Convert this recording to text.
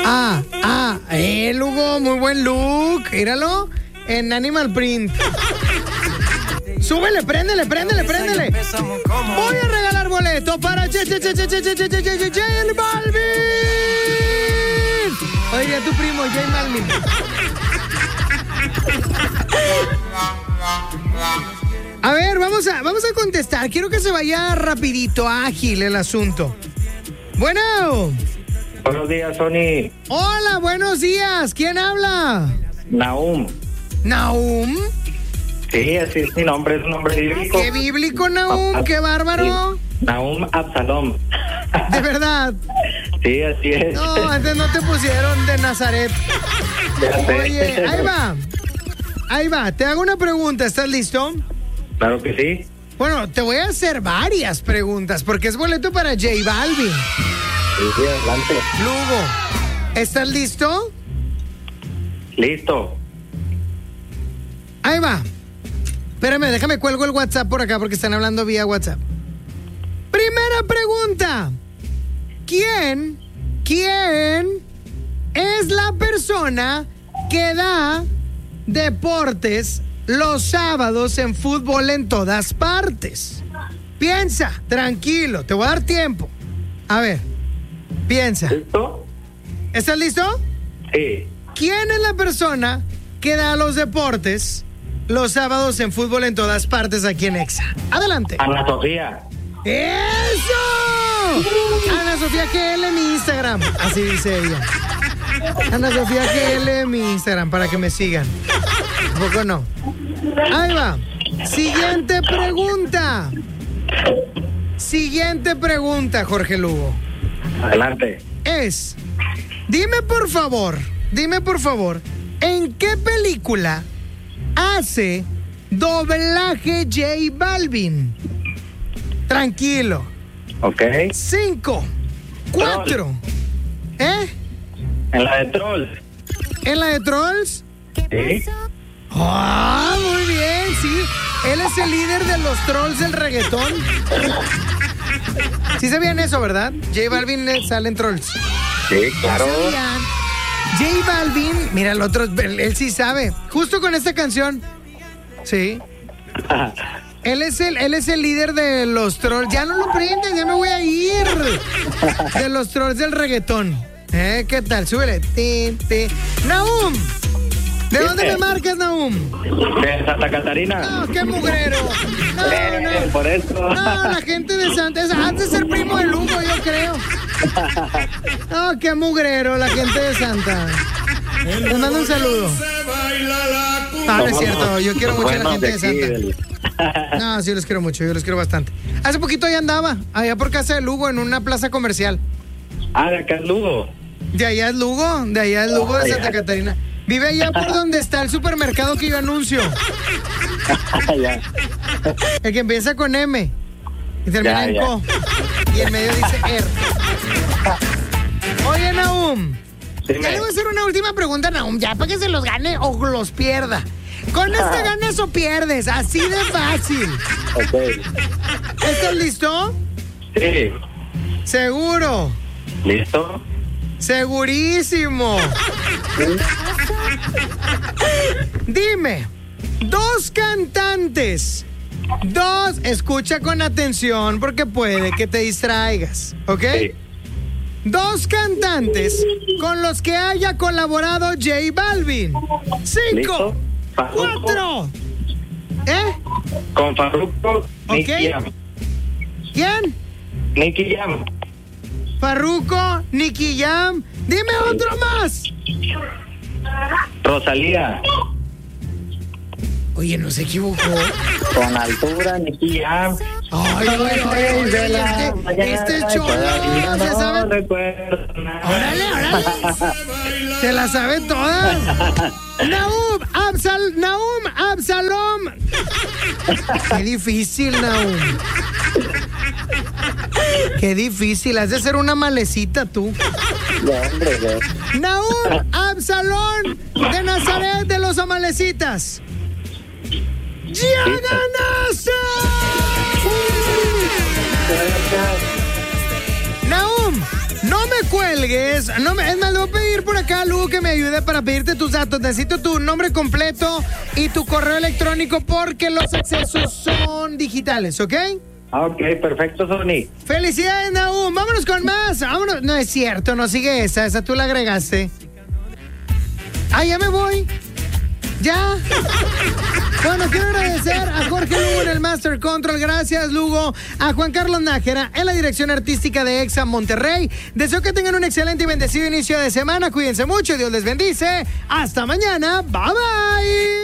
Lugo, muy buen look. Míralo en Animal Print. Súbele, préndele. Voy a regalar boleto para J Balvin. Oiga, tu primo, J Balvin. A ver, vamos a contestar. Quiero que se vaya rapidito, ágil el asunto. Bueno. Buenos días, Sony. Hola, buenos días. ¿Quién habla? Nahum. ¿Nahum? Sí, así es mi nombre, es un nombre bíblico. ¡Qué bíblico, Nahum! ¡Qué bárbaro! Sí. Nahum Absalom. ¿De verdad? Sí, así es. No, antes no te pusieron de Nazaret. Oye, ahí va. Te hago una pregunta. ¿Estás listo? Claro que sí. Bueno, te voy a hacer varias preguntas porque es boleto para J Balvin. Sí, adelante. Lugo, ¿estás listo? Listo. Ahí va. Espérame, déjame cuelgo el WhatsApp por acá porque están hablando vía WhatsApp. Primera pregunta. ¿Quién es la persona que da deportes los sábados en fútbol en todas partes? Piensa, tranquilo, te voy a dar tiempo. A ver, piensa. ¿Listo? ¿Estás listo? Sí. ¿Quién es la persona que da los deportes los sábados en fútbol en todas partes aquí en Exa? Adelante. Ana Sofía. ¡Eso! Ana Sofía GL en mi Instagram. Así dice ella. Ana Sofía GL en mi Instagram para que me sigan. ¿Un poco no? Ahí va. Siguiente pregunta, Jorge Lugo. Adelante. Dime por favor, ¿en qué película hace doblaje J Balvin? Tranquilo. Ok. 5, 4. En la de Trolls. ¿En la de Trolls? Sí. Muy bien, sí. Él es el líder de los trolls del reggaetón. Sí sabían eso, ¿verdad? J Balvin sale en Trolls. Sí, claro. J Balvin, mira, el otro, él sí sabe. Justo con esta canción. Sí. Él es el líder de los trolls. Ya no lo prenden, ya me voy a ir. De los trolls del reggaetón. ¿Qué tal? Súbele. Nahum. ¿De dónde me marcas, Nahum? De Santa Catarina. No, qué mugrero. No. Por eso. No, la gente de Santa. Antes de ser primo de Lugo, yo creo. No, qué mugrero, la gente de Santa. Les mando un saludo. No es cierto, yo quiero mucho a la gente de Santa. No, sí los quiero mucho, yo los quiero bastante. Hace poquito ya andaba, allá por casa de Lugo, en una plaza comercial. De acá es Lugo. De allá es Lugo, de Santa Catarina. Vive allá por donde está el supermercado que yo anuncio. El que empieza con M y termina en Co. Y en medio dice R. Oye, Nahum. Ya le voy a hacer una última pregunta, Nahum, ya para que se los gane o los pierda. Con esta ganas o pierdes, así de fácil. Ok. ¿Estás listo? Sí. ¿Seguro? ¿Listo? ¡Segurísimo! Dime, dos cantantes. Escucha con atención porque puede que te distraigas, ¿ok? Sí. Dos cantantes con los que haya colaborado J Balvin. 5, 4. Con Farruko, Nicky Jam. ¿Quién? Nicky Jam. Farruko, Nicky Jam. Dime otro más. Rosalía. Oye, no se equivocó. Con altura, Nicky Jam. Ay, este cholo se sabe. Órale. Se la sabe todas. Nahum Absalom. Qué difícil, Nahum. Qué difícil. Has de ser una malecita tú. Nahum Absalón de Nazaret de los Amalecitas. ¡Ya ganaste! Nahum, no me me cuelgues. Es más, le voy a pedir por acá a Lugo que me ayude para pedirte tus datos. Necesito tu nombre completo y tu correo electrónico porque los accesos son digitales, ¿ok? Ok, perfecto, Sony. Felicidades, Nahum. Vámonos con más. Vámonos. No es cierto, no sigue esa tú la agregaste. Ya me voy. ¿Ya? Bueno, quiero agradecer a Jorge Lugo en el Master Control. Gracias, Lugo. A Juan Carlos Nájera en la dirección artística de Exa Monterrey. Deseo que tengan un excelente y bendecido inicio de semana. Cuídense mucho. Dios les bendice. Hasta mañana. Bye, bye.